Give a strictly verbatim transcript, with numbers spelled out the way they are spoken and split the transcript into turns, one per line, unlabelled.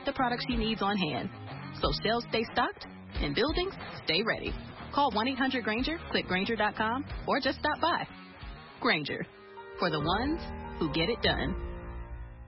the products he needs on hand. So shelves stay stocked and buildings stay ready. Call one eight hundred Granger, click Granger dot com, or just stop by. Granger, for the ones who get it done.